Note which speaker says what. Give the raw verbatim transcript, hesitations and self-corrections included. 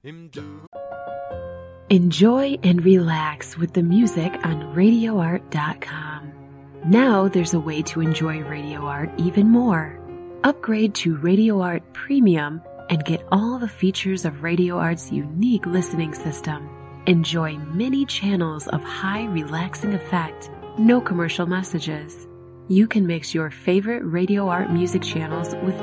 Speaker 1: Enjoy and relax with the music on radio art dot com. Now there's a way to enjoy Radio Art even more. Upgrade to Radio Art Premium and get all the features of Radio Art's unique listening system. Enjoy many channels of high relaxing effect, no commercial messages. You can mix your favorite Radio Art music channels with